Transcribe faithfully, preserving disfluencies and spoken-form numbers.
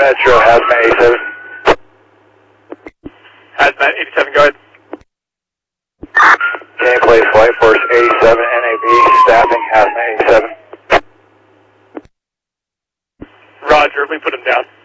Metro, Hazmat eighty-seven. Hazmat eighty-seven, go ahead. Canadian Place Flight Force eighty-seven, N A B, staffing, Hazmat eighty-seven. Roger, we put him down.